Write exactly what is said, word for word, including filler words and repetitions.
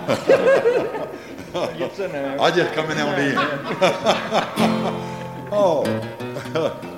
It's in there. I just come in on in. Oh.